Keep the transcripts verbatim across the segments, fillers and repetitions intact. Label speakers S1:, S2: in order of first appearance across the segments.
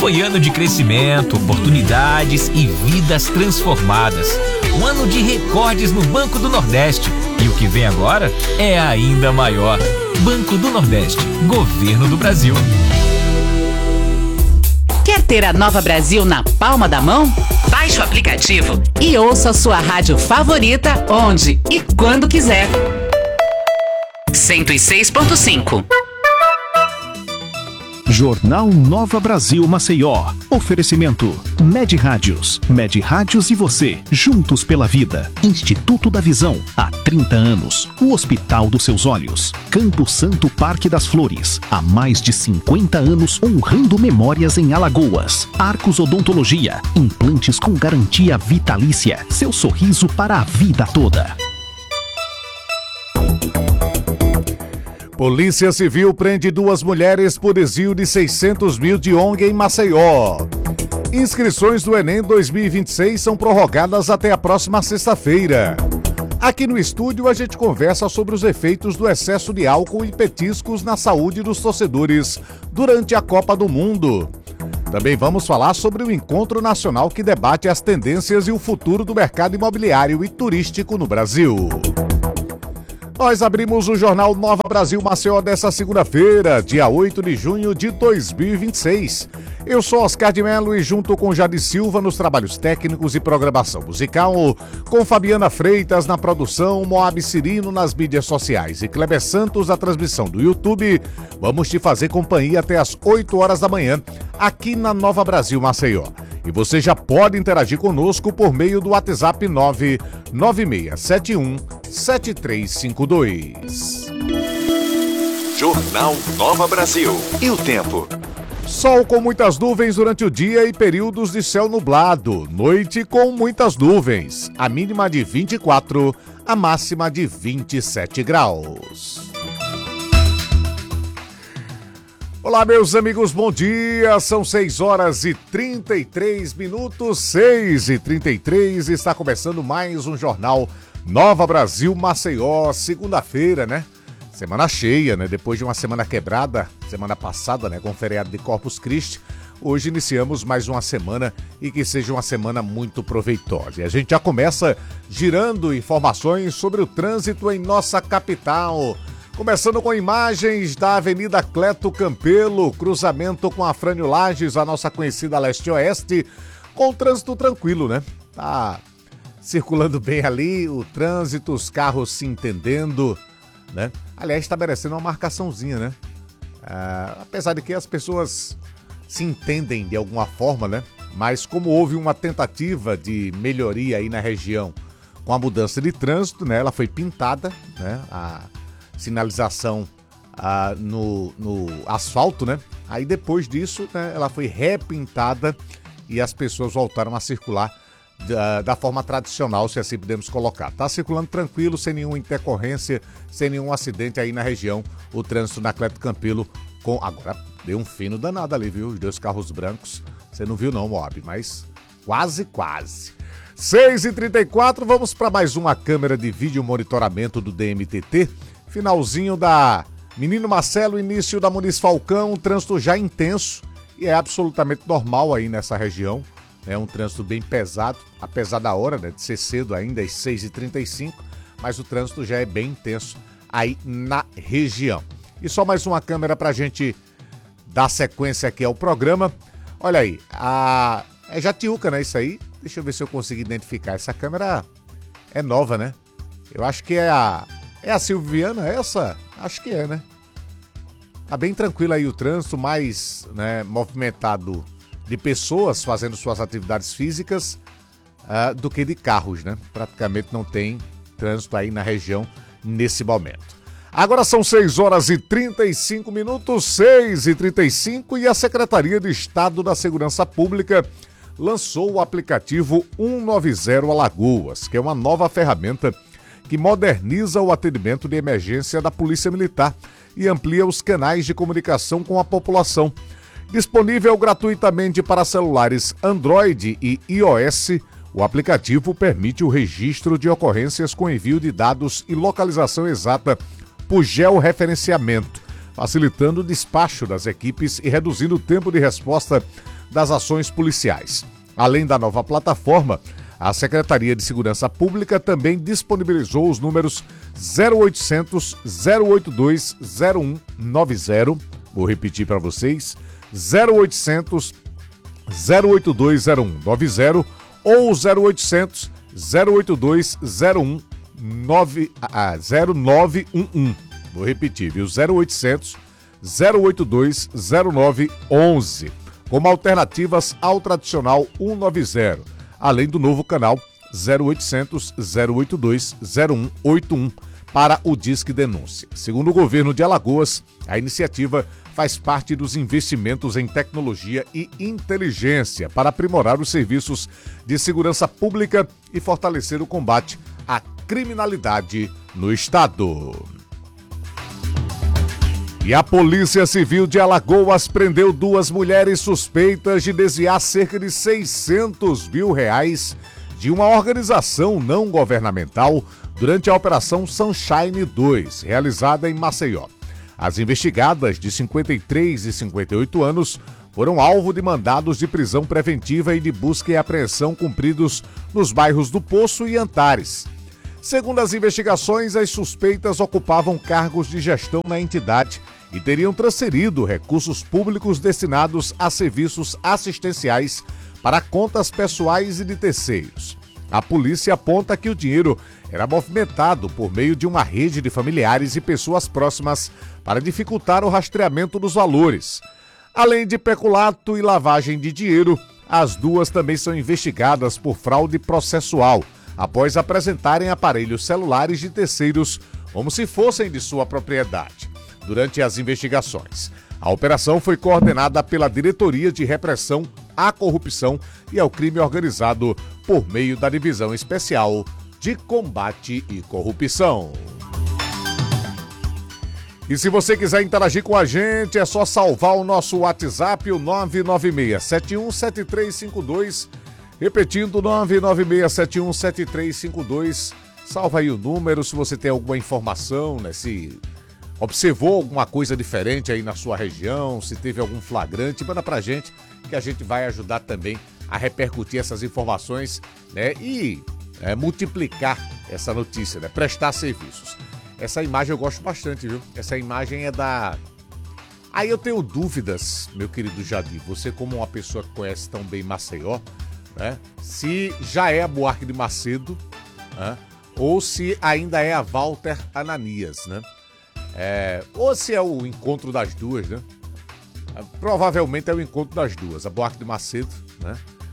S1: Foi ano de crescimento, oportunidades e vidas transformadas. Um ano de recordes no Banco do Nordeste. E o que vem agora é ainda maior. Banco do Nordeste, Governo do Brasil.
S2: Quer ter a Nova Brasil na palma da mão? Baixe o aplicativo e ouça a sua rádio favorita onde e quando quiser. cento e seis ponto cinco.
S3: Jornal Nova Brasil Maceió. Oferecimento Med Rádios. Med Rádios e você, juntos pela vida. Instituto da Visão, há trinta anos. O Hospital dos Seus Olhos. Campo Santo Parque das Flores, há mais de cinquenta anos honrando memórias em Alagoas. Arcos Odontologia, implantes com garantia vitalícia. Seu sorriso para a vida toda.
S4: Polícia Civil prende duas mulheres por desvio de seiscentos mil de O N G em Maceió. Inscrições do Enem dois mil e vinte e seis são prorrogadas até a próxima sexta-feira. Aqui no estúdio a gente conversa sobre os efeitos do excesso de álcool e petiscos na saúde dos torcedores durante a Copa do Mundo. Também vamos falar sobre o encontro nacional que debate as tendências e o futuro do mercado imobiliário e turístico no Brasil. Nós abrimos o Jornal Nova Brasil Maceió dessa segunda-feira, dia oito de junho de dois mil e vinte e seis. Eu sou Oscar de Mello e junto com Jade Silva nos trabalhos técnicos e programação musical, com Fabiana Freitas na produção, Moab Cirino nas mídias sociais e Kleber Santos na transmissão do YouTube, vamos te fazer companhia até as oito horas da manhã, aqui na Nova Brasil Maceió. E você já pode interagir conosco por meio do WhatsApp nove nove seis sete um sete três cinco dois.
S5: Jornal Nova Brasil. E o tempo?
S4: Sol com muitas nuvens durante o dia e períodos de céu nublado. Noite com muitas nuvens. A mínima de vinte e quatro, a máxima de vinte e sete graus. Olá, meus amigos, bom dia. São seis horas e trinta e três minutos, seis e trinta e três. Está começando mais um Jornal Nova Brasil Maceió, segunda-feira, né? Semana cheia, né? Depois de uma semana quebrada, semana passada, né? Com o feriado de Corpus Christi, hoje iniciamos mais uma semana e que seja uma semana muito proveitosa. E a gente já começa girando informações sobre o trânsito em nossa capital. Começando com imagens da Avenida Cleto Campelo, cruzamento com a Afrânio Lages, a nossa conhecida leste-oeste, com o trânsito tranquilo, né? Tá circulando bem ali, o trânsito, os carros se entendendo, né? Aliás, estabelecendo uma marcaçãozinha, né? Ah, apesar de que as pessoas se entendem de alguma forma, né? Mas como houve uma tentativa de melhoria aí na região com a mudança de trânsito, né? Ela foi pintada, né? A sinalização ah, no, no asfalto, né? Aí depois disso, né, ela foi repintada e as pessoas voltaram a circular da, da forma tradicional, se assim podemos colocar. Tá circulando tranquilo, sem nenhuma intercorrência, sem nenhum acidente aí na região. O trânsito na Cleto Campelo com... Agora deu um fino danado ali, viu? Os dois carros brancos. Você não viu não, Moab, mas quase, quase. seis e trinta e quatro, vamos para mais uma câmera de vídeo monitoramento do D M T T. Finalzinho da Menino Marcelo, início da Muniz Falcão, um trânsito já intenso e é absolutamente normal aí nessa região. É um trânsito bem pesado, apesar da hora, né, de ser cedo ainda, às seis e trinta e cinco, mas o trânsito já é bem intenso aí na região. E só mais uma câmera pra gente dar sequência aqui ao programa. Olha aí, a... é Jatiuca, né, isso aí? Deixa eu ver se eu consigo identificar. Essa câmera é nova, né? Eu acho que é a... É a Silviana essa? Acho que é, né? Tá bem tranquilo aí o trânsito, mais, né, movimentado de pessoas fazendo suas atividades físicas uh, do que de carros, né? Praticamente não tem trânsito aí na região nesse momento. Agora são seis horas e trinta e cinco minutos, seis e trinta e cinco, e a Secretaria de Estado da Segurança Pública lançou o aplicativo cento e noventa Alagoas, que é uma nova ferramenta que moderniza o atendimento de emergência da Polícia Militar e amplia os canais de comunicação com a população. Disponível gratuitamente para celulares Android e iOS, o aplicativo permite o registro de ocorrências com envio de dados e localização exata por georreferenciamento, facilitando o despacho das equipes e reduzindo o tempo de resposta das ações policiais. Além da nova plataforma, a Secretaria de Segurança Pública também disponibilizou os números zero oitocentos, zero oitenta e dois, zero um noventa. Vou repetir para vocês, zero oitocentos, zero oitenta e dois, zero um noventa ou zero oitocentos, zero oitenta e dois, zero um zero nove um um. Vou repetir, viu? zero oitocentos, zero oitenta e dois, zero nove um um, como alternativas ao tradicional cento e noventa, além do novo canal zero oitocentos, zero oitenta e dois, zero um oitenta e um para o Disque Denúncia. Segundo o governo de Alagoas, a iniciativa faz parte dos investimentos em tecnologia e inteligência para aprimorar os serviços de segurança pública e fortalecer o combate à criminalidade no estado. E a Polícia Civil de Alagoas prendeu duas mulheres suspeitas de desviar cerca de seiscentos mil reais de uma organização não governamental durante a Operação Sunshine dois, realizada em Maceió. As investigadas, de cinquenta e três e cinquenta e oito anos, foram alvo de mandados de prisão preventiva e de busca e apreensão cumpridos nos bairros do Poço e Antares. Segundo as investigações, as suspeitas ocupavam cargos de gestão na entidade e teriam transferido recursos públicos destinados a serviços assistenciais para contas pessoais e de terceiros. A polícia aponta que o dinheiro era movimentado por meio de uma rede de familiares e pessoas próximas para dificultar o rastreamento dos valores. Além de peculato e lavagem de dinheiro, as duas também são investigadas por fraude processual, após apresentarem aparelhos celulares de terceiros como se fossem de sua propriedade, durante as investigações. A operação foi coordenada pela Diretoria de Repressão à Corrupção e ao Crime Organizado por meio da Divisão Especial de Combate e Corrupção. E se você quiser interagir com a gente, é só salvar o nosso WhatsApp, o nove nove seis sete um sete três cinco dois, repetindo, nove nove seis sete um sete três cinco dois. Salva aí o número, se você tem alguma informação, né, se observou alguma coisa diferente aí na sua região, se teve algum flagrante, manda pra gente que a gente vai ajudar também a repercutir essas informações, né, e é, multiplicar essa notícia, né, prestar serviços. Essa imagem eu gosto bastante, viu? Essa imagem é da... Aí eu tenho dúvidas, meu querido Jadir, você como uma pessoa que conhece tão bem Maceió, né, se já é a Buarque de Macedo, né, ou se ainda é a Walter Ananias, né? É, ou se é o encontro das duas, né? Provavelmente é o encontro das duas. A Buarque de Macedo, né?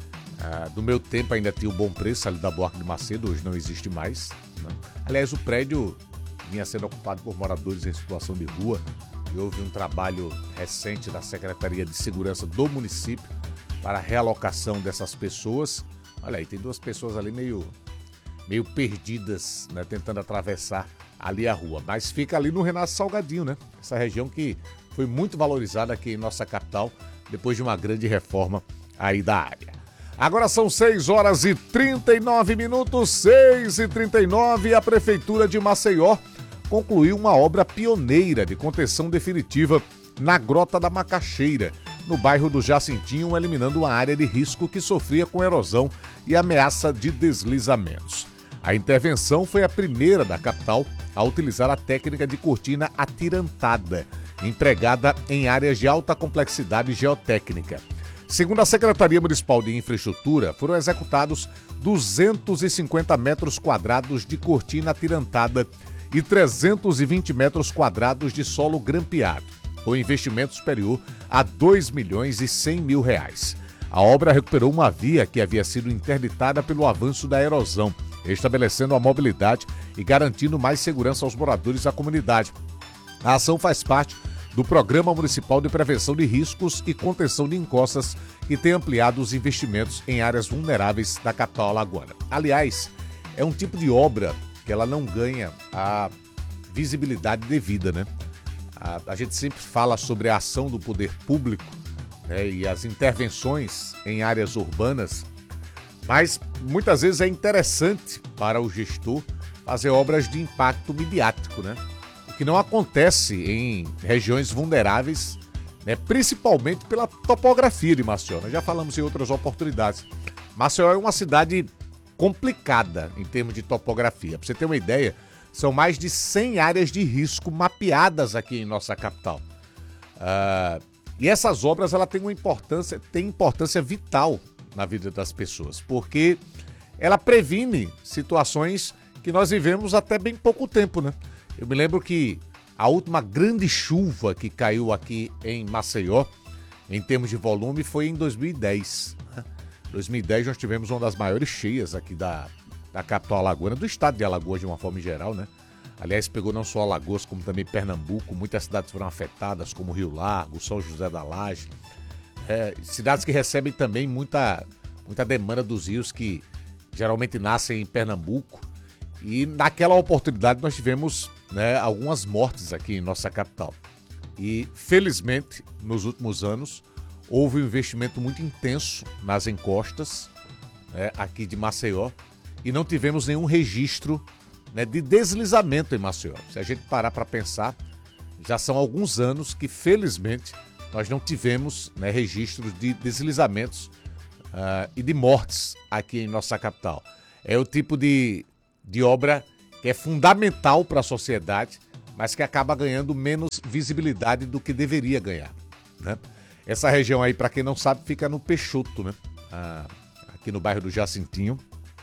S4: É, do meu tempo ainda tinha o Bom Preço ali da Buarque de Macedo, hoje não existe mais, né? Aliás, o prédio vinha sendo ocupado por moradores em situação de rua e houve um trabalho recente da Secretaria de Segurança do município para a realocação dessas pessoas. Olha aí, tem duas pessoas ali meio, meio perdidas, né? Tentando atravessar ali a rua, mas fica ali no Renato Salgadinho, né? Essa região que foi muito valorizada aqui em nossa capital, depois de uma grande reforma aí da área. Agora são seis horas e trinta e nove minutos, seis e trinta e nove, e a Prefeitura de Maceió concluiu uma obra pioneira de contenção definitiva na Grota da Macaxeira, no bairro do Jacintinho, eliminando uma área de risco que sofria com erosão e ameaça de deslizamentos. A intervenção foi a primeira da capital a utilizar a técnica de cortina atirantada, empregada em áreas de alta complexidade geotécnica. Segundo a Secretaria Municipal de Infraestrutura, foram executados duzentos e cinquenta metros quadrados de cortina atirantada e trezentos e vinte metros quadrados de solo grampeado, com investimento superior a dois milhões e cem mil reais. A obra recuperou uma via que havia sido interditada pelo avanço da erosão, estabelecendo a mobilidade e garantindo mais segurança aos moradores da comunidade. A ação faz parte do Programa Municipal de Prevenção de Riscos e Contenção de Encostas, que tem ampliado os investimentos em áreas vulneráveis da capital alagoana. Aliás, é um tipo de obra que ela não ganha a visibilidade devida, né? A, a gente sempre fala sobre a ação do poder público, né, e as intervenções em áreas urbanas, mas muitas vezes é interessante para o gestor fazer obras de impacto midiático, né? O que não acontece em regiões vulneráveis né, principalmente pela topografia de Maceió. Nós já falamos em outras oportunidades. Maceió é uma cidade complicada em termos de topografia. Para você ter uma ideia, são mais de cem áreas de risco mapeadas aqui em nossa capital. Uh, e essas obras ela têm uma importância, têm importância vital na vida das pessoas, porque ela previne situações que nós vivemos até bem pouco tempo, né? Eu me lembro que a última grande chuva que caiu aqui em Maceió, em termos de volume, foi em dois mil e dez. Em dois mil e dez nós tivemos uma das maiores cheias aqui da, da capital alagoana, do estado de Alagoas de uma forma geral, né? Aliás, pegou não só Alagoas, como também Pernambuco. Muitas cidades foram afetadas, como Rio Largo, São José da Laje. É, cidades que recebem também muita, muita demanda dos rios que geralmente nascem em Pernambuco. E naquela oportunidade nós tivemos, né, algumas mortes aqui em nossa capital. E felizmente, nos últimos anos, houve um investimento muito intenso nas encostas, né, aqui de Maceió. E não tivemos nenhum registro, né, de deslizamento em Maceió. Se a gente parar para pensar, já são alguns anos que, felizmente, nós não tivemos, né, registros de deslizamentos uh, e de mortes aqui em nossa capital. É o tipo de, de obra que é fundamental para a sociedade, mas que acaba ganhando menos visibilidade do que deveria ganhar, né? Essa região aí, para quem não sabe, fica no Peixoto, né? Uh, aqui no bairro do Jacintinho.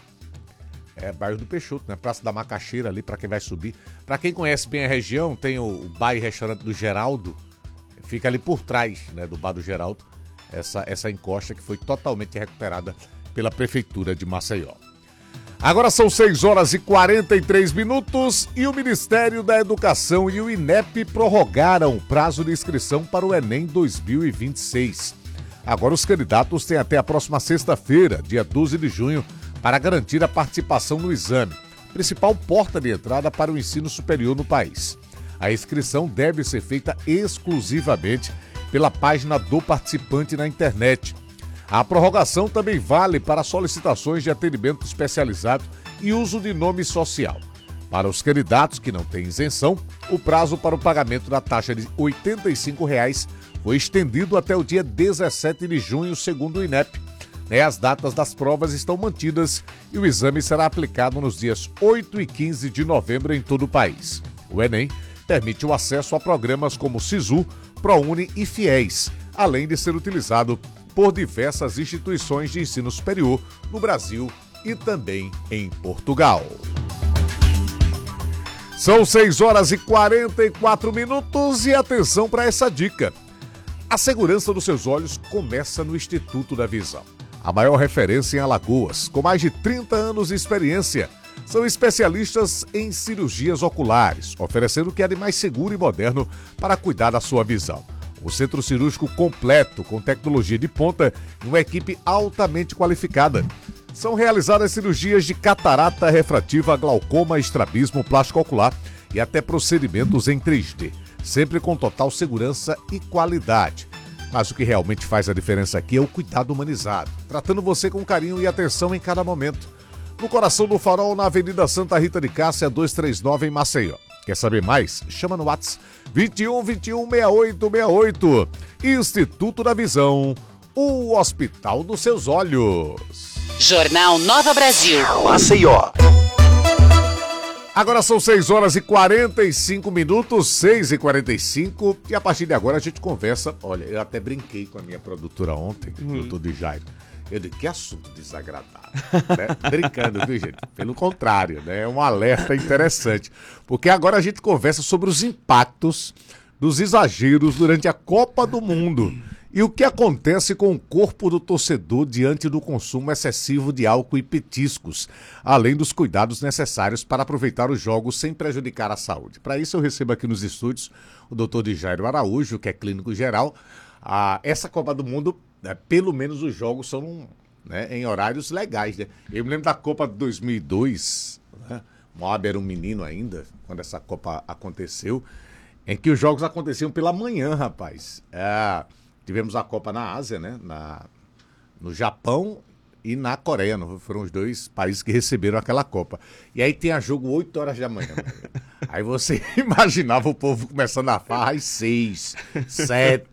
S4: É, bairro do Peixoto, né? Praça da Macaxeira ali, para quem vai subir. Para quem conhece bem a região, tem o, o bar e restaurante do Geraldo. Fica ali por trás, né, do bar do Geraldo, essa, essa encosta que foi totalmente recuperada pela Prefeitura de Maceió. Agora são seis horas e quarenta e três minutos e o Ministério da Educação e o INEP prorrogaram o prazo de inscrição para o Enem dois mil e vinte e seis. Agora os candidatos têm até a próxima sexta-feira, dia doze de junho, para garantir a participação no exame, principal porta de entrada para o ensino superior no país. A inscrição deve ser feita exclusivamente pela página do participante na internet. A prorrogação também vale para solicitações de atendimento especializado e uso de nome social. Para os candidatos que não têm isenção, o prazo para o pagamento da taxa de oitenta e cinco reais foi estendido até o dia dezessete de junho, segundo o INEP. As datas das provas estão mantidas e o exame será aplicado nos dias oito e quinze de novembro em todo o país. O Enem permite o acesso a programas como SISU, ProUni e FIES, além de ser utilizado por diversas instituições de ensino superior no Brasil e também em Portugal. São seis horas e quarenta e quatro minutos e atenção para essa dica. A segurança dos seus olhos começa no Instituto da Visão. A maior referência em Alagoas, com mais de trinta anos de experiência. São especialistas em cirurgias oculares, oferecendo o que há de mais seguro e moderno para cuidar da sua visão. O centro cirúrgico completo, com tecnologia de ponta e uma equipe altamente qualificada. São realizadas cirurgias de catarata refrativa, glaucoma, estrabismo, plástico ocular e até procedimentos em três D, sempre com total segurança e qualidade. Mas o que realmente faz a diferença aqui é o cuidado humanizado, tratando você com carinho e atenção em cada momento. No coração do Farol, na Avenida Santa Rita de Cássia, duzentos e trinta e nove, em Maceió. Quer saber mais? Chama no WhatsApp vinte e um, vinte e um, sessenta e oito sessenta e oito. Instituto da Visão, o hospital dos seus olhos.
S2: Jornal Nova Brasil.
S5: Maceió.
S4: Agora são seis horas e quarenta e cinco minutos, seis e quarenta e cinco, e a partir de agora a gente conversa. Olha, eu até brinquei com a minha produtora ontem, hum. doutor de Jairo. Eu disse, que assunto desagradável, né? Brincando, viu, gente? Pelo contrário, né? É um alerta interessante, porque agora a gente conversa sobre os impactos dos exageros durante a Copa do Mundo e o que acontece com o corpo do torcedor diante do consumo excessivo de álcool e petiscos, além dos cuidados necessários para aproveitar os jogos sem prejudicar a saúde. Para isso eu recebo aqui nos estúdios o doutor de Jairo Araújo, que é clínico geral. Ah, essa Copa do Mundo, né, pelo menos os jogos são, né, em horários legais, né? Eu me lembro da Copa de dois mil e dois, né? Moab era um menino ainda, quando essa Copa aconteceu, em que os jogos aconteciam pela manhã, rapaz. É, tivemos a Copa na Ásia, né? Na, no Japão e na Coreia, não, foram os dois países que receberam aquela Copa. E aí tinha jogo oito horas da manhã. Aí você imaginava o povo começando a farra às seis, sete,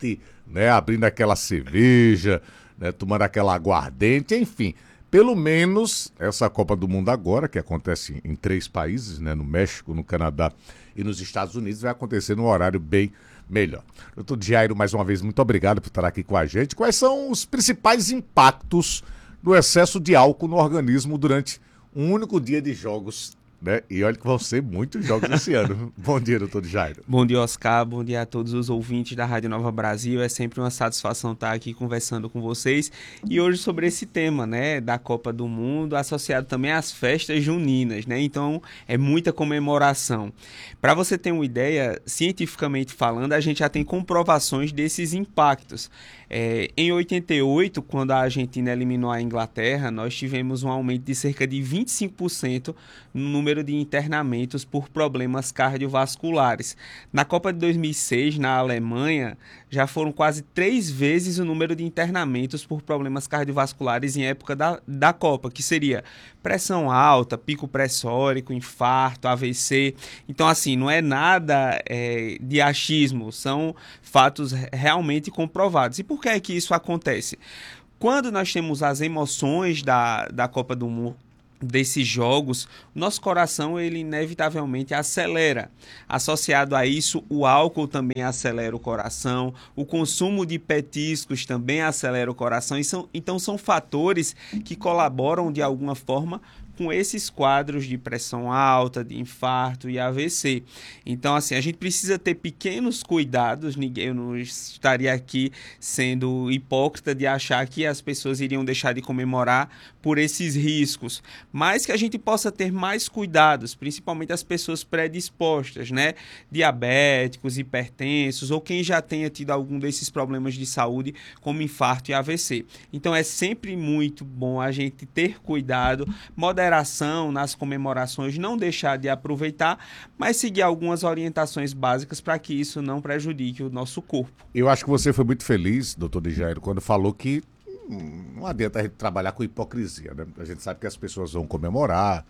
S4: né? Abrindo aquela cerveja, né? Tomando aquela aguardente, enfim. Pelo menos essa Copa do Mundo agora, que acontece em três países, né? No México, no Canadá e nos Estados Unidos, vai acontecer num horário bem melhor. Doutor Jairo, mais uma vez, muito obrigado por estar aqui com a gente. Quais são os principais impactos do excesso de álcool no organismo durante um único dia de jogos, né? E olha que vão ser muitos jogos esse ano. Bom dia, doutor Jairo.
S6: Bom dia, Oscar. Bom dia a todos os ouvintes da Rádio Nova Brasil. É sempre uma satisfação estar aqui conversando com vocês. E hoje sobre esse tema, né, da Copa do Mundo, associado também às festas juninas, né? Então, é muita comemoração. Para você ter uma ideia, cientificamente falando, a gente já tem comprovações desses impactos. É, em oitenta e oito, quando a Argentina eliminou a Inglaterra, nós tivemos um aumento de cerca de vinte e cinco por cento no número de internamentos por problemas cardiovasculares. Na Copa de dois mil e seis, na Alemanha, já foram quase três vezes o número de internamentos por problemas cardiovasculares em época da, da Copa, que seria pressão alta, pico pressórico, infarto, A V C. Então, assim, não é nada é, de achismo, são fatos realmente comprovados. E por que é que isso acontece? Quando nós temos as emoções da, da Copa do Mundo, desses jogos, nosso coração ele inevitavelmente acelera. Associado a isso, o álcool também acelera o coração, o consumo de petiscos também acelera o coração, e são, então são fatores que colaboram de alguma forma com esses quadros de pressão alta, de infarto e A V C. Então, assim, a gente precisa ter pequenos cuidados. Ninguém, eu não estaria aqui sendo hipócrita de achar que as pessoas iriam deixar de comemorar por esses riscos, mas que a gente possa ter mais cuidados, principalmente as pessoas predispostas, né? Diabéticos, hipertensos ou quem já tenha tido algum desses problemas de saúde, como infarto e A V C. Então, é sempre muito bom a gente ter cuidado, moderar nas comemorações, não deixar de aproveitar, mas seguir algumas orientações básicas para que isso não prejudique o nosso corpo.
S4: Eu acho que você foi muito feliz, doutor Jairo, quando falou que hum, não adianta a gente trabalhar com hipocrisia, né? A gente sabe que as pessoas vão comemorar,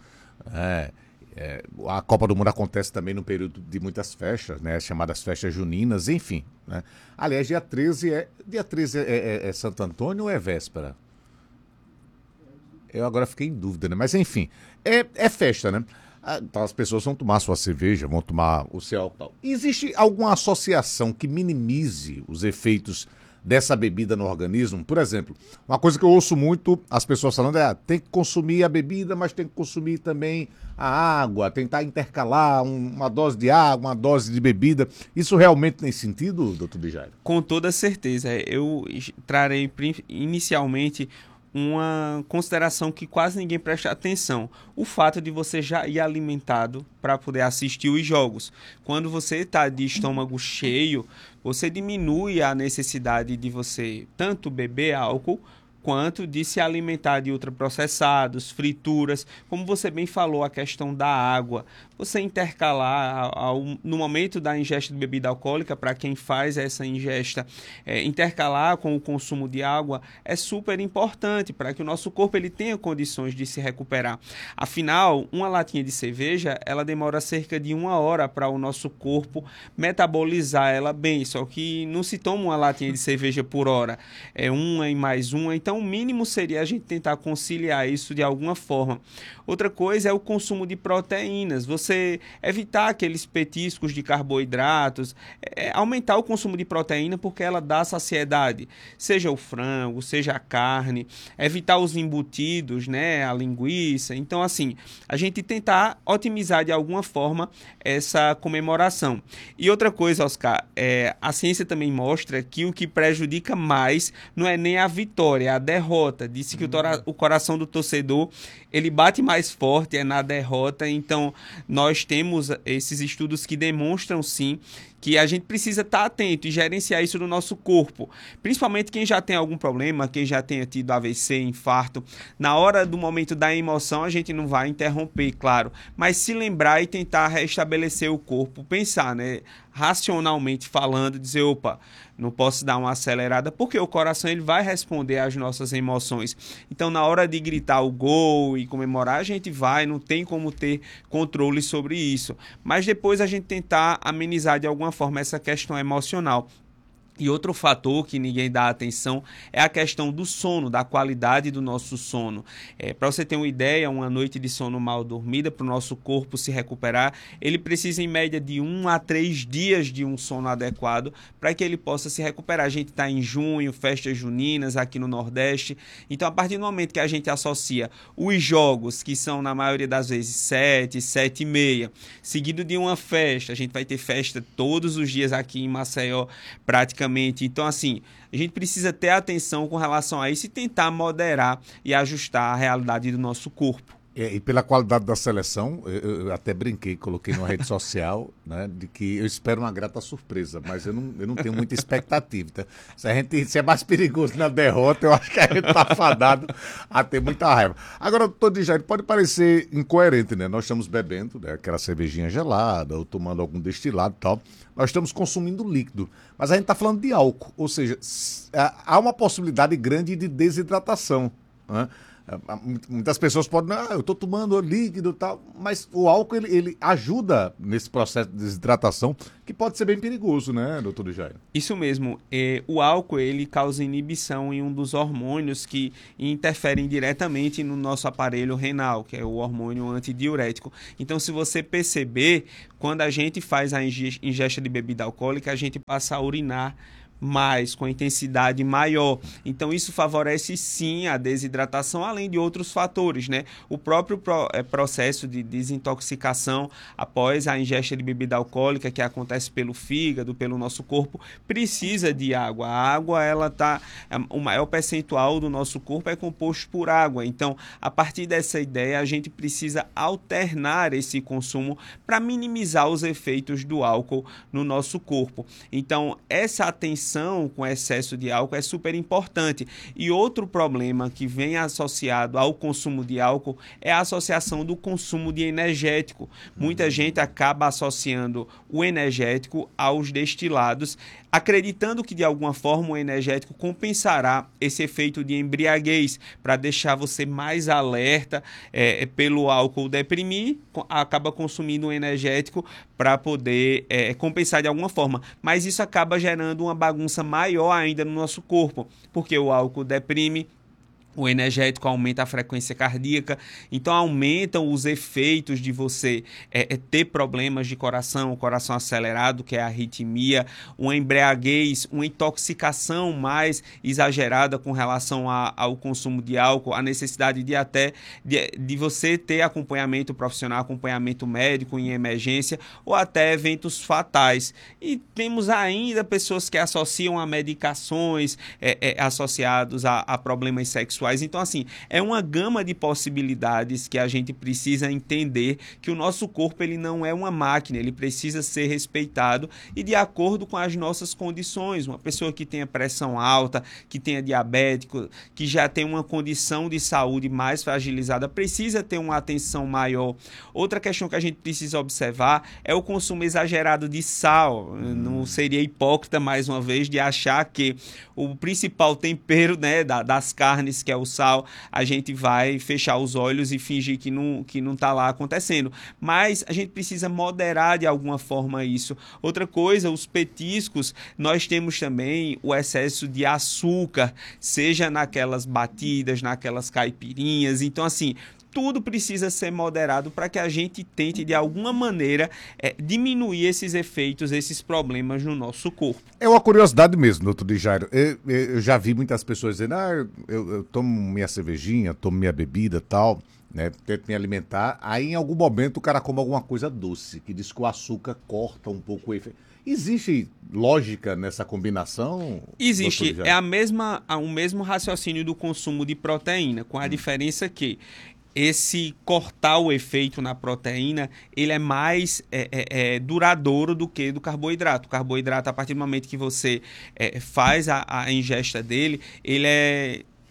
S4: é, é, a Copa do Mundo acontece também no período de muitas festas, né? As chamadas festas juninas, enfim, né? Aliás, dia treze é, dia treze é, é, é Santo Antônio ou é véspera? Eu agora fiquei em dúvida, né? Mas enfim, é, é festa, né? Então as pessoas vão tomar sua cerveja, vão tomar o seu álcool. Existe alguma associação que minimize os efeitos dessa bebida no organismo? Por exemplo, uma coisa que eu ouço muito as pessoas falando é ah, tem que consumir a bebida, mas tem que consumir também a água, tentar intercalar um, uma dose de água, uma dose de bebida. Isso realmente tem sentido, doutor Jairo?
S6: Com toda certeza. Eu trarei inicialmente uma consideração que quase ninguém presta atenção. O fato de você já ir alimentado para poder assistir os jogos. Quando você está de estômago cheio, você diminui a necessidade de você tanto beber álcool, quanto de se alimentar de ultraprocessados, frituras, como você bem falou, a questão da água. Você intercalar ao, no momento da ingesta de bebida alcoólica, para quem faz essa ingesta, é, intercalar com o consumo de água é super importante para que o nosso corpo ele tenha condições de se recuperar. Afinal, uma latinha de cerveja, ela demora cerca de uma hora para o nosso corpo metabolizar ela bem, só que não se toma uma latinha de cerveja por hora, é uma e mais uma, então o mínimo seria a gente tentar conciliar isso de alguma forma. Outra coisa é o consumo de proteínas, você evitar aqueles petiscos de carboidratos, é, aumentar o consumo de proteína porque ela dá saciedade, seja o frango, seja a carne, evitar os embutidos, né, a linguiça. Então, assim, a gente tentar otimizar de alguma forma essa comemoração. E outra coisa, Oscar, é, a ciência também mostra que o que prejudica mais não é nem a vitória, é a derrota. Disse que o, tora- o coração do torcedor ele bate mais forte é na derrota. Então nós temos esses estudos que demonstram sim que a gente precisa estar atento e gerenciar isso no nosso corpo, principalmente quem já tem algum problema, quem já tenha tido A V C, infarto. Na hora do momento da emoção a gente não vai interromper, claro, mas se lembrar e tentar restabelecer o corpo, pensar, né, racionalmente falando, dizer, opa, não posso dar uma acelerada, porque o coração ele vai responder às nossas emoções. Então, na hora de gritar o gol e comemorar, a gente vai, não tem como ter controle sobre isso. Mas depois a gente tentar amenizar de alguma forma essa questão emocional. E outro fator que ninguém dá atenção é a questão do sono, da qualidade do nosso sono. É, para você ter uma ideia, uma noite de sono mal dormida, para o nosso corpo se recuperar, ele precisa em média de um a três dias de um sono adequado para que ele possa se recuperar. A gente está em junho, festas juninas aqui no Nordeste, então a partir do momento que a gente associa os jogos, que são na maioria das vezes sete, sete e meia, seguido de uma festa, a gente vai ter festa todos os dias aqui em Maceió, praticamente. Então, assim, a gente precisa ter atenção com relação a isso e tentar moderar e ajustar a realidade do nosso corpo.
S4: É, e pela qualidade da seleção, eu, eu até brinquei, coloquei numa rede social, né, de que eu espero uma grata surpresa, mas eu não, eu não tenho muita expectativa. Então, se a gente se é mais perigoso na derrota, eu acho que a gente está fadado a ter muita raiva. Agora, doutor Djair, pode parecer incoerente, né? Nós estamos bebendo, né, aquela cervejinha gelada, ou tomando algum destilado e tal. Nós estamos consumindo líquido, mas a gente está falando de álcool, ou seja, há uma possibilidade grande de desidratação, né? Muitas pessoas podem, ah, eu estou tomando líquido e tal, mas o álcool ele, ele ajuda nesse processo de desidratação, que pode ser bem perigoso, né, doutor Djair?
S6: Isso mesmo. É, o álcool ele causa inibição em um dos hormônios que interferem diretamente no nosso aparelho renal, que é o hormônio antidiurético. Então, se você perceber, quando a gente faz a ingesta de bebida alcoólica, a gente passa a urinar mais, com intensidade maior. Então isso favorece sim a desidratação, além de outros fatores, né? O próprio pro, é, processo de desintoxicação após a ingesta de bebida alcoólica, que acontece pelo fígado, pelo nosso corpo, precisa de água. A água, ela tá, o maior percentual do nosso corpo é composto por água. Então, a partir dessa ideia, a gente precisa alternar esse consumo para minimizar os efeitos do álcool no nosso corpo. Então, essa atenção com excesso de álcool é super importante. E outro problema que vem associado ao consumo de álcool é a associação do consumo de energético. Muita uhum. gente acaba associando o energético aos destilados, acreditando que de alguma forma o energético compensará esse efeito de embriaguez, para deixar você mais alerta é, pelo álcool deprimir, acaba consumindo um energético para poder é, compensar de alguma forma. Mas isso acaba gerando uma bagunça maior ainda no nosso corpo, porque o álcool deprime, o energético aumenta a frequência cardíaca, então aumentam os efeitos de você é, é, ter problemas de coração, o coração acelerado, que é a arritmia, uma embriaguez, uma intoxicação mais exagerada com relação a, ao consumo de álcool, a necessidade de até de, de você ter acompanhamento profissional, acompanhamento médico em emergência ou até eventos fatais. E temos ainda pessoas que associam a medicações é, é, associados a, a problemas sexuais. Então, assim, é uma gama de possibilidades que a gente precisa entender que o nosso corpo ele não é uma máquina, ele precisa ser respeitado e de acordo com as nossas condições. Uma pessoa que tenha pressão alta, que tenha diabético, que já tem uma condição de saúde mais fragilizada, precisa ter uma atenção maior. Outra questão que a gente precisa observar é o consumo exagerado de sal. Não seria hipócrita, mais uma vez, de achar que o principal tempero, né, das carnes, que é o sal, a gente vai fechar os olhos e fingir que não que não está lá acontecendo. Mas a gente precisa moderar de alguma forma isso. Outra coisa, os petiscos, nós temos também o excesso de açúcar, seja naquelas batidas, naquelas caipirinhas. Então, assim, tudo precisa ser moderado para que a gente tente, de alguma maneira, é, diminuir esses efeitos, esses problemas no nosso corpo.
S4: É uma curiosidade mesmo, doutor Djair. Eu, eu já vi muitas pessoas dizendo, ah, eu, eu tomo minha cervejinha, tomo minha bebida e tal, né, tento me alimentar. Aí, em algum momento, o cara come alguma coisa doce, que diz que o açúcar corta um pouco o efeito. Existe lógica nessa combinação?
S6: Existe. É a mesma, o mesmo raciocínio do consumo de proteína, com a hum. diferença que esse cortar o efeito na proteína, ele é mais é, é, é, duradouro do que do carboidrato. O carboidrato, a partir do momento que você é, faz a, a ingesta dele, ele é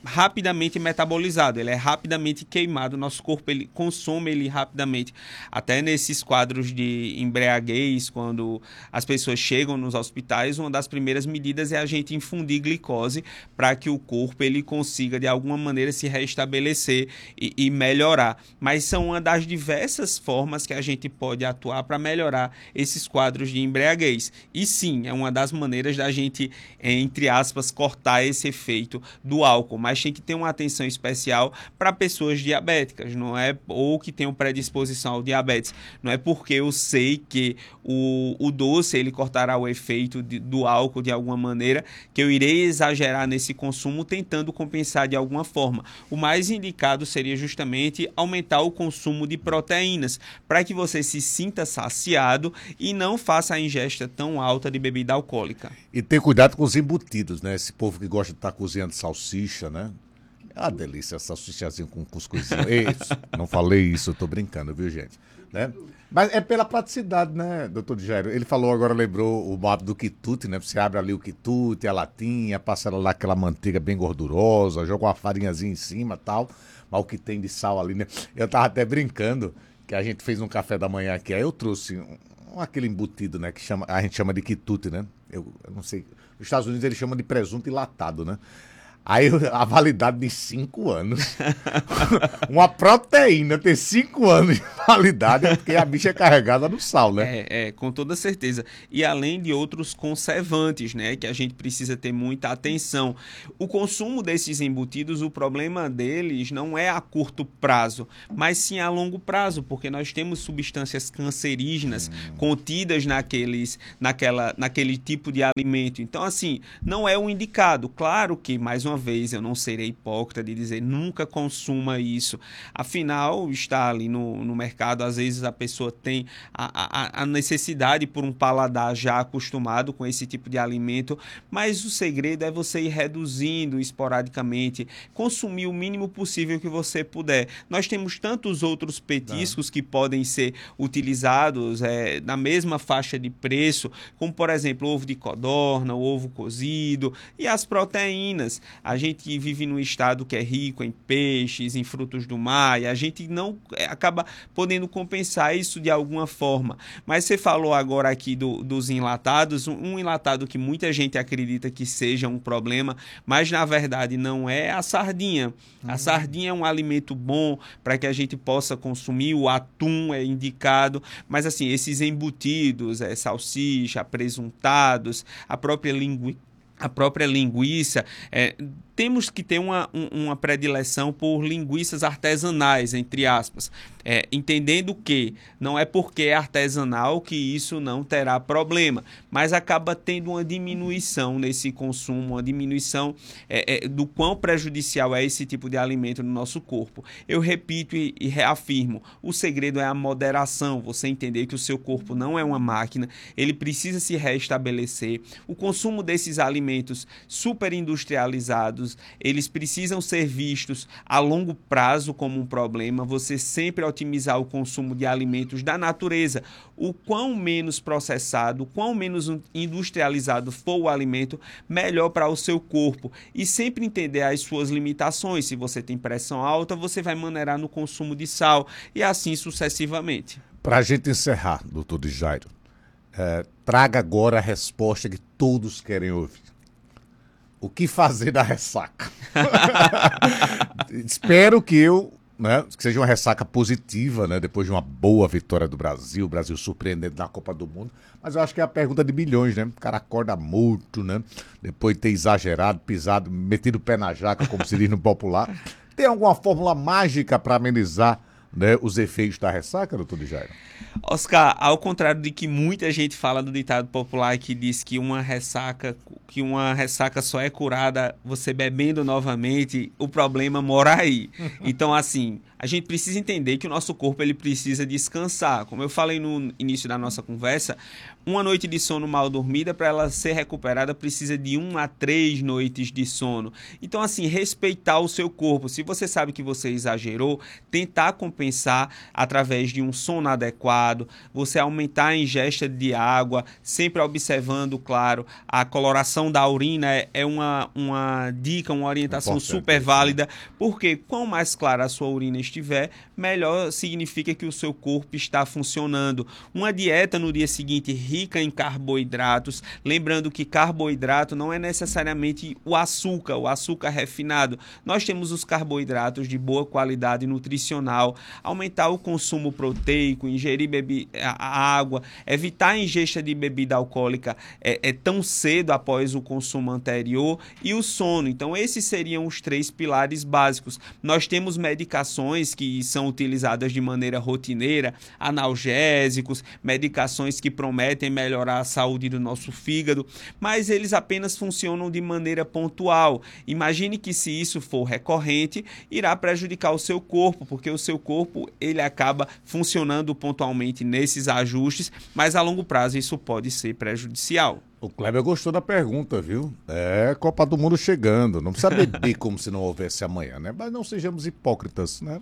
S6: rapidamente metabolizado, ele é rapidamente queimado, nosso corpo ele consome ele rapidamente. Até nesses quadros de embriaguez, quando as pessoas chegam nos hospitais, uma das primeiras medidas é a gente infundir glicose para que o corpo ele consiga de alguma maneira se restabelecer e, e melhorar. Mas são uma das diversas formas que a gente pode atuar para melhorar esses quadros de embriaguez. E sim, é uma das maneiras da gente, entre aspas, cortar esse efeito do álcool. Mas tem que ter uma atenção especial para pessoas diabéticas, não é? Ou que tenham predisposição ao diabetes. Não é porque eu sei que o, o doce ele cortará o efeito de, do álcool de alguma maneira que eu irei exagerar nesse consumo tentando compensar de alguma forma. O mais indicado seria justamente aumentar o consumo de proteínas para que você se sinta saciado e não faça a ingesta tão alta de bebida alcoólica.
S4: E ter cuidado com os embutidos, né? Esse povo que gosta de estar cozinhando salsicha, né? É uma delícia, salsichazinho com cuscuzinho. Isso, não falei isso, eu tô brincando, viu, gente? Né? Mas é pela praticidade, né, doutor Jairo? Ele falou agora, lembrou o mapa do quitute, né? Você abre ali o quitute, a latinha, passa lá aquela manteiga bem gordurosa, joga uma farinhazinha em cima e tal, mas o que tem de sal ali, né? Eu tava até brincando que a gente fez um café da manhã aqui, aí eu trouxe um, um, aquele embutido, né, que chama, a gente chama de quitute, né? Eu, eu não sei, nos Estados Unidos eles chamam de presunto enlatado, né? Aí a validade de cinco anos. Uma proteína ter cinco anos de validade é porque a bicha é carregada no sal, né?
S6: É, é, com toda certeza. E além de outros conservantes, né? Que a gente precisa ter muita atenção. O consumo desses embutidos, o problema deles não é a curto prazo, mas sim a longo prazo, porque nós temos substâncias cancerígenas hum. contidas naqueles, naquela, naquele tipo de alimento. Então, assim, não é o indicado. Claro que, mais uma vez, eu não serei hipócrita de dizer nunca consuma isso. Afinal, está ali no, no mercado, às vezes a pessoa tem a, a, a necessidade por um paladar já acostumado com esse tipo de alimento, mas o segredo é você ir reduzindo esporadicamente, consumir o mínimo possível que você puder. Nós temos tantos outros petiscos Não. que podem ser utilizados é, na mesma faixa de preço, como, por exemplo, ovo de codorna, ovo cozido e as proteínas. A gente vive num estado que é rico em peixes, em frutos do mar, e a gente não acaba podendo compensar isso de alguma forma. Mas você falou agora aqui do, dos enlatados, um enlatado que muita gente acredita que seja um problema, mas na verdade não é a sardinha. A uhum. sardinha é um alimento bom para que a gente possa consumir, o atum é indicado, mas assim, esses embutidos, é, salsicha, presuntados, a própria linguiça, A própria linguiça, é, temos que ter uma, um, uma predileção por linguiças artesanais, entre aspas, é, entendendo que não é porque é artesanal que isso não terá problema, mas acaba tendo uma diminuição nesse consumo, uma diminuição é, é, do quão prejudicial é esse tipo de alimento no nosso corpo. Eu repito e, e reafirmo, o segredo é a moderação, você entender que o seu corpo não é uma máquina, ele precisa se restabelecer. O consumo desses alimentos super industrializados, eles precisam ser vistos a longo prazo como um problema, você sempre otimizar o consumo de alimentos da natureza. O quão menos processado, o quão menos industrializado for o alimento, melhor para o seu corpo. E sempre entender as suas limitações. Se você tem pressão alta, você vai maneirar no consumo de sal e assim sucessivamente.
S4: Para a gente encerrar, doutor Jairo, é, traga agora a resposta que todos querem ouvir. O que fazer da ressaca? Espero que eu, né, que seja uma ressaca positiva, né, depois de uma boa vitória do Brasil, o Brasil surpreendendo na Copa do Mundo. Mas eu acho que é a pergunta de bilhões, né? O cara acorda morto, né? Depois de ter exagerado, pisado, metido o pé na jaca, como se diz no popular. Tem alguma fórmula mágica para amenizar, né, os efeitos da ressaca, doutor Jairo?
S6: Oscar, ao contrário de que muita gente fala do ditado popular que diz que uma ressaca, que uma ressaca só é curada você bebendo novamente, o problema mora aí. Então, assim, a gente precisa entender que o nosso corpo ele precisa descansar. Como eu falei no início da nossa conversa, uma noite de sono mal dormida, para ela ser recuperada, precisa de uma a três noites de sono. Então, assim, respeitar o seu corpo. Se você sabe que você exagerou, tentar compensar através de um sono adequado, você aumentar a ingesta de água, sempre observando, claro, a coloração observação da urina é, é uma, uma dica, uma orientação
S4: Importante,
S6: super válida, porque quanto mais clara a sua urina estiver, melhor significa que o seu corpo está funcionando. Uma dieta no dia seguinte rica em carboidratos, lembrando que carboidrato não é necessariamente o açúcar, o açúcar refinado. Nós temos os carboidratos de boa qualidade nutricional, aumentar o consumo proteico, ingerir bebi- a água, evitar a ingesta de bebida alcoólica é, é tão cedo após o consumo anterior, e o sono. Então esses seriam os três pilares básicos. Nós temos medicações que são utilizadas de maneira rotineira, analgésicos, medicações que prometem melhorar a saúde do nosso fígado, mas eles apenas funcionam de maneira pontual. Imagine que se isso for recorrente, irá prejudicar o seu corpo, porque o seu corpo ele acaba funcionando pontualmente nesses ajustes, mas a longo prazo isso pode ser prejudicial.
S4: O Kleber gostou da pergunta, viu? É Copa do Mundo chegando, não precisa beber como se não houvesse amanhã, né? Mas não sejamos hipócritas, né?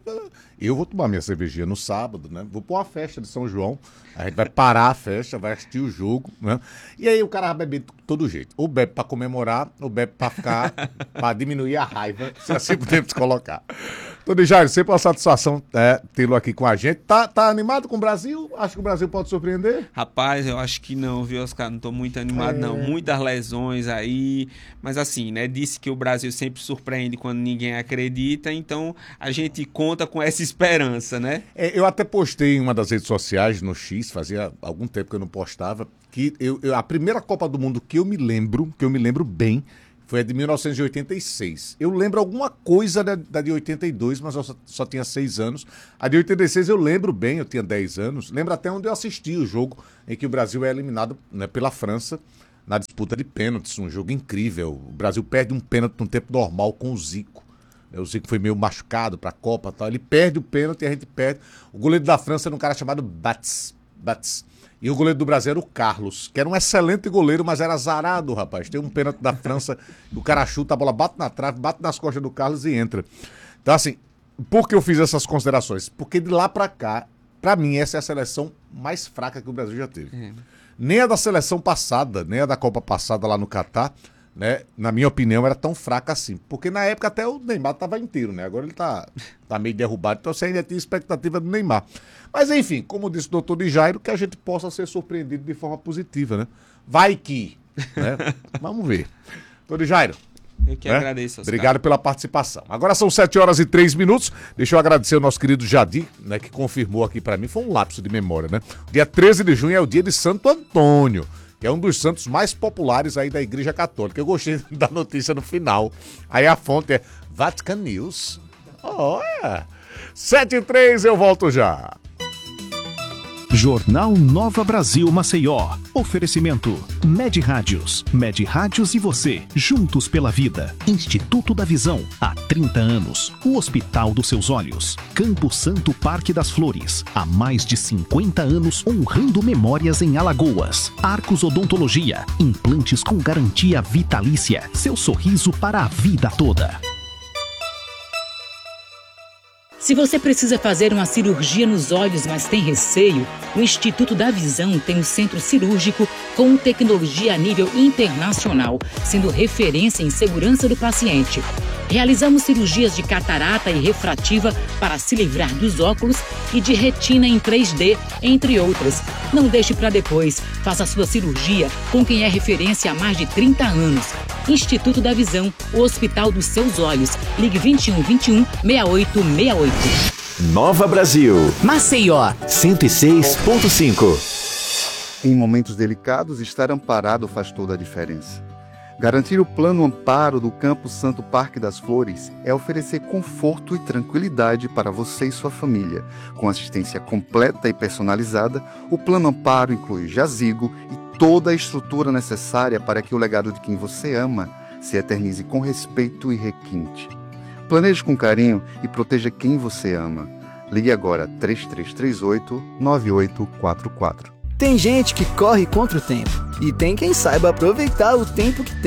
S4: Eu vou tomar minha cervejinha no sábado, né? Vou pôr uma festa de São João, a gente vai parar a festa, vai assistir o jogo, né? E aí o cara vai beber de todo jeito. Ou bebe pra comemorar, ou bebe pra ficar, pra diminuir a raiva, se assim podemos colocar. Tony Jairo, sempre uma satisfação é, tê-lo aqui com a gente. Tá, tá animado com o Brasil? Acho que o Brasil pode surpreender?
S6: Rapaz, eu acho que não, viu, Oscar? Não tô muito animado, é... não. Muitas lesões aí. Mas assim, né? Disse que o Brasil sempre surpreende quando ninguém acredita. Então, a gente conta com essa esperança, né?
S4: É, eu até postei em uma das redes sociais, no X, fazia algum tempo que eu não postava, que eu, eu, a primeira Copa do Mundo que eu me lembro, que eu me lembro bem, foi a de mil novecentos e oitenta e seis. Eu lembro alguma coisa da, da de oitenta e dois, mas eu só, só tinha seis anos. A de oitenta e seis eu lembro bem, eu tinha dez anos. Lembro até onde eu assisti o jogo em que o Brasil é eliminado, né, pela França na disputa de pênaltis. Um jogo incrível. O Brasil perde um pênalti no tempo normal com o Zico. O Zico foi meio machucado para a Copa e tal. Ele perde o pênalti e a gente perde. O goleiro da França era um cara chamado Batz. Batz. E o goleiro do Brasil era o Carlos, que era um excelente goleiro, mas era azarado, rapaz. Tem um pênalti da França, o cara chuta, a bola bate na trave, bate nas costas do Carlos e entra. Então, assim, por que eu fiz essas considerações? Porque de lá pra cá, pra mim, essa é a seleção mais fraca que o Brasil já teve. Uhum. Nem a da seleção passada, nem a da Copa passada lá no Catar, né? Na minha opinião, era tão fraca assim. Porque na época até o Neymar tava inteiro, né? Agora ele tá, tá meio derrubado, então você ainda tinha expectativa do Neymar. Mas enfim, como disse o doutor Di Jairo, que a gente possa ser surpreendido de forma positiva, né? Vai que, né? Vamos ver. Doutor Di Jairo.
S6: Eu que né? agradeço.
S4: Oscar. Obrigado pela participação. Agora são sete horas e três minutos. Deixa eu agradecer ao nosso querido Jadir, né, que confirmou aqui pra mim. Foi um lapso de memória, né? Dia treze de junho é o dia de Santo Antônio, que é um dos santos mais populares aí da Igreja Católica. Eu gostei da notícia no final. Aí a fonte é Vatican News. Olha! sete e três, eu volto já.
S3: Jornal Nova Brasil Maceió. Oferecimento Med Rádios. Med Rádios e você, juntos pela vida. Instituto da Visão, há trinta anos. O Hospital dos Seus Olhos. Campo Santo Parque das Flores, há mais de cinquenta anos honrando memórias em Alagoas. Arcos Odontologia, implantes com garantia vitalícia. Seu sorriso para a vida toda.
S7: Se você precisa fazer uma cirurgia nos olhos, mas tem receio, o Instituto da Visão tem um centro cirúrgico com tecnologia a nível internacional, sendo referência em segurança do paciente. Realizamos cirurgias de catarata e refrativa para se livrar dos óculos e de retina em três D, entre outras. Não deixe para depois. Faça sua cirurgia com quem é referência há mais de trinta anos. Instituto da Visão, o Hospital dos Seus Olhos. Ligue vinte e um, vinte e um, sessenta e oito sessenta e oito.
S5: Nova Brasil.
S2: Maceió.
S5: cento e seis ponto cinco.
S8: Em momentos delicados, estar amparado faz toda a diferença. Garantir o plano amparo do Campo Santo Parque das Flores é oferecer conforto e tranquilidade para você e sua família. Com assistência completa e personalizada, o plano amparo inclui jazigo e toda a estrutura necessária para que o legado de quem você ama se eternize com respeito e requinte. Planeje com carinho e proteja quem você ama. Ligue agora três três três oito, nove oito quatro quatro.
S9: Tem gente que corre contra o tempo e tem quem saiba aproveitar o tempo que tem.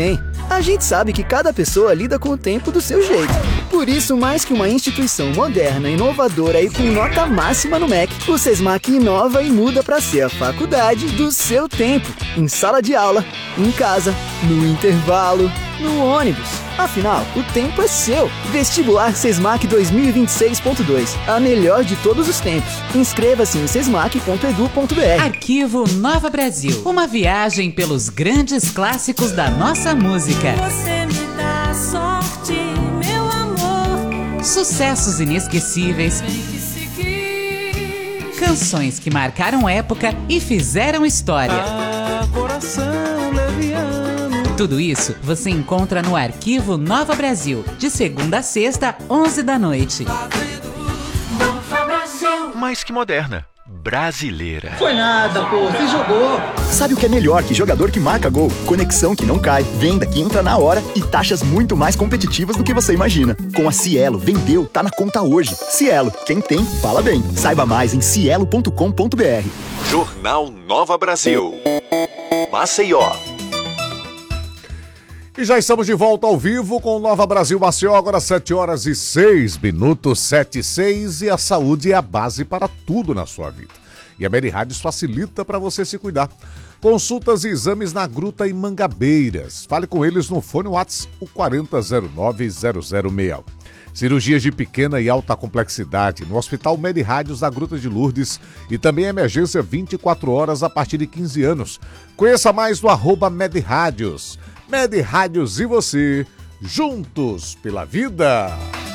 S9: A gente sabe que cada pessoa lida com o tempo do seu jeito. Por isso, mais que uma instituição moderna, inovadora e com nota máxima no M E C, o SESMAC inova e muda para ser a faculdade do seu tempo. Em sala de aula, em casa, no intervalo, no ônibus. Afinal, o tempo é seu. Vestibular SESMAC dois mil e vinte e seis ponto dois. A melhor de todos os tempos. Inscreva-se em sesmac ponto edu ponto br.
S2: Arquivo Nova Brasil. Uma viagem pelos grandes clássicos da nossa música.
S10: Você me dá sorte, meu amor.
S2: Sucessos inesquecíveis.
S10: Tem que seguir.
S2: Canções que marcaram época e fizeram história.
S10: Ah, coração leviano.
S2: Tudo isso você encontra no Arquivo Nova Brasil, de segunda a sexta, onze da noite.
S10: Nova Brasil.
S5: Mais que moderna, brasileira.
S11: Foi nada, pô, você jogou.
S12: Sabe o que é melhor que jogador que marca gol? Conexão que não cai, venda que entra na hora e taxas muito mais competitivas do que você imagina. Com a Cielo, vendeu, tá na conta hoje. Cielo, quem tem, fala bem. Saiba mais em cielo ponto com ponto br.
S5: Jornal Nova Brasil. Maceió.
S4: E já estamos de volta ao vivo com o Nova Brasil Maceió, agora sete horas e seis minutos, sete e seis, e a saúde é a base para tudo na sua vida. E a Medi Rádios facilita para você se cuidar. Consultas e exames na Gruta e Mangabeiras. Fale com eles no fone WhatsApp, o quarenta zero nove zero zero seis um. Cirurgias de pequena e alta complexidade no Hospital Medi Rádios da Gruta de Lourdes e também emergência vinte e quatro horas a partir de quinze anos. Conheça mais no arroba Medi Rádios. Medi Rádios e você, juntos pela vida.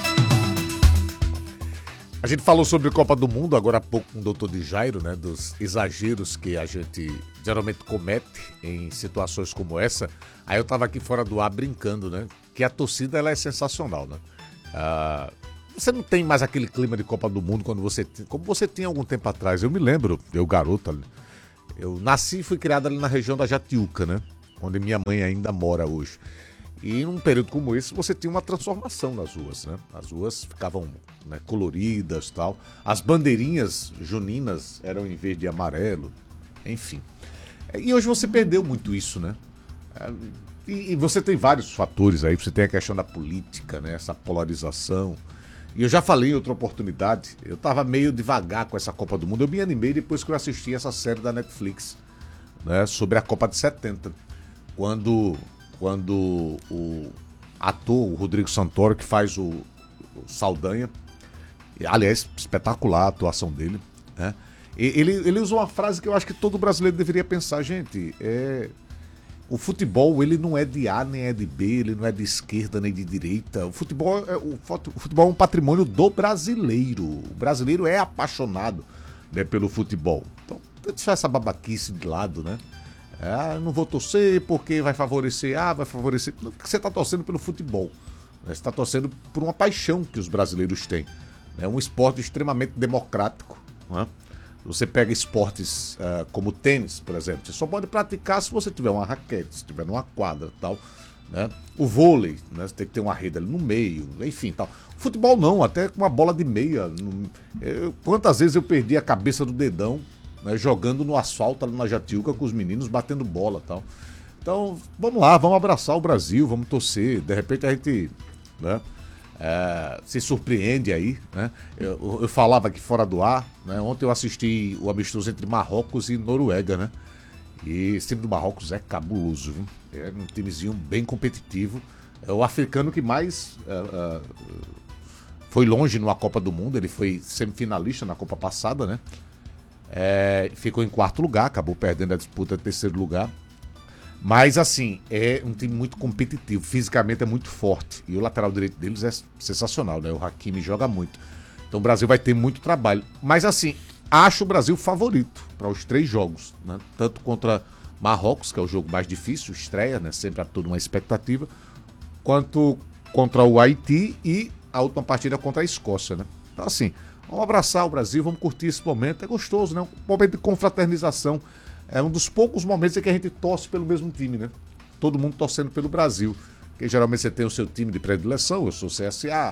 S4: A gente falou sobre Copa do Mundo agora há pouco com o doutor Di Jairo, né, dos exageros que a gente geralmente comete em situações como essa. Aí eu tava aqui fora do ar brincando, né, que a torcida ela é sensacional, né. Ah, você não tem mais aquele clima de Copa do Mundo quando você, como você tinha algum tempo atrás. Eu me lembro, eu garoto, eu nasci e fui criado ali na região da Jatiuca, né, onde minha mãe ainda mora hoje. E num período como esse, você tinha uma transformação nas ruas, né? As ruas ficavam, né, coloridas e tal. As bandeirinhas juninas eram em verde e amarelo, enfim. E hoje você perdeu muito isso, né? E, e você tem vários fatores aí. Você tem a questão da política, né? Essa polarização. E eu já falei em outra oportunidade, eu tava meio devagar com essa Copa do Mundo. Eu me animei depois que eu assisti essa série da Netflix, né, sobre a Copa de setenta. Quando, quando o ator, o Rodrigo Santoro, que faz o, o Saldanha, aliás, espetacular a atuação dele, né? Ele, ele usa uma frase que eu acho que todo brasileiro deveria pensar, gente, é, o futebol ele não é de A nem é de B, ele não é de esquerda nem de direita, o futebol é, o, o futebol é um patrimônio do brasileiro, o brasileiro é apaixonado, né, pelo futebol. Então, deixar essa babaquice de lado, né? Ah, eu não vou torcer porque vai favorecer, ah, vai favorecer. Porque você está torcendo pelo futebol, né? Você está torcendo por uma paixão que os brasileiros têm. É um esporte extremamente democrático, né? Você pega esportes uh, como tênis, por exemplo, você só pode praticar se você tiver uma raquete, se tiver numa quadra e tal, né? O vôlei, né? Você tem que ter uma rede ali no meio, enfim, tal. O futebol não, até com uma bola de meia. No... Eu, quantas vezes eu perdi a cabeça do dedão, né, jogando no asfalto ali na Jatiuca com os meninos batendo bola e tal. Então, vamos lá, vamos abraçar o Brasil, vamos torcer. De repente a gente, né, é, se surpreende aí, né? Eu, eu falava aqui fora do ar, né? Ontem eu assisti o amistoso entre Marrocos e Noruega, né? E esse time do Marrocos é cabuloso, viu? É um timezinho bem competitivo. É o africano que mais é, é, foi longe numa Copa do Mundo. Ele foi semifinalista na Copa passada, né? É, ficou em quarto lugar, acabou perdendo a disputa de terceiro lugar. Mas assim, é um time muito competitivo, fisicamente é muito forte. E o lateral direito deles é sensacional, né? O Hakimi joga muito. Então o Brasil vai ter muito trabalho. Mas assim, acho o Brasil favorito para os três jogos, né? Tanto contra Marrocos, que é o jogo mais difícil, estreia, né? Sempre há toda uma expectativa, quanto contra o Haiti e a última partida contra a Escócia, né? Então assim, vamos abraçar o Brasil, vamos curtir esse momento. É gostoso, né? Um momento de confraternização. É um dos poucos momentos em que a gente torce pelo mesmo time, né? Todo mundo torcendo pelo Brasil. Porque geralmente você tem o seu time de predileção, eu sou C S A,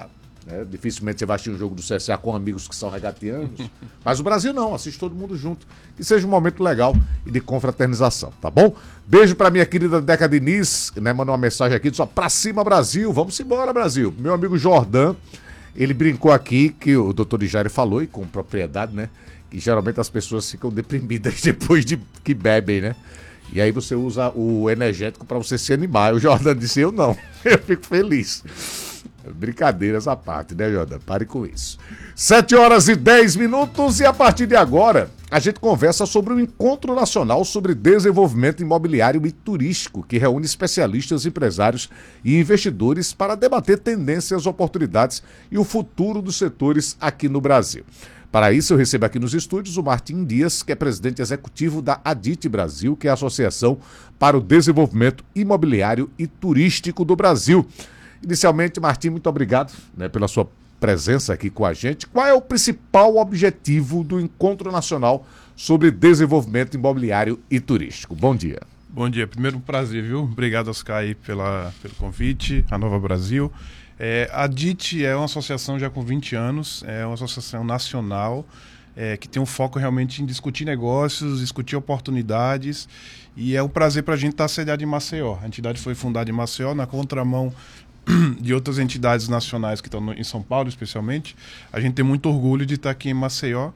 S4: Né? Dificilmente você vai assistir um jogo do C S A com amigos que são regatianos. Mas o Brasil não, assiste todo mundo junto. Que seja um momento legal e de confraternização, tá bom? Beijo pra minha querida Deca Diniz, né? Mandou uma mensagem aqui, só pra cima Brasil, vamos embora Brasil. Meu amigo Jordan, ele brincou aqui que o doutor Jair falou, e com propriedade, né? Que geralmente as pessoas ficam deprimidas depois de que bebem, né? E aí você usa o energético pra você se animar. O Jordan disse, eu não, eu fico feliz. Brincadeiras à parte, né, Jordan? Pare com isso. sete horas e dez minutos e a partir de agora a gente conversa sobre o Encontro Nacional sobre Desenvolvimento Imobiliário e Turístico, que reúne especialistas, empresários e investidores para debater tendências, oportunidades e o futuro dos setores aqui no Brasil. Para isso, eu recebo aqui nos estúdios o Martim Dias, que é presidente executivo da ADIT Brasil, que é a Associação para o Desenvolvimento Imobiliário e Turístico do Brasil. Inicialmente, Martim, muito obrigado, né, pela sua presença aqui com a gente. Qual é o principal objetivo do Encontro Nacional sobre Desenvolvimento Imobiliário e Turístico? Bom dia.
S13: Bom dia. Primeiro, um prazer, viu? Obrigado, Oscar, aí pela, pelo convite, a Nova Brasil. É, a ADIT é uma associação já com vinte anos, é uma associação nacional, é, que tem um foco realmente em discutir negócios, discutir oportunidades, e é um prazer para a gente estar sediado em Maceió. A entidade foi fundada em Maceió, na contramão de outras entidades nacionais que estão no, em São Paulo, especialmente. A gente tem muito orgulho de estar aqui em Maceió.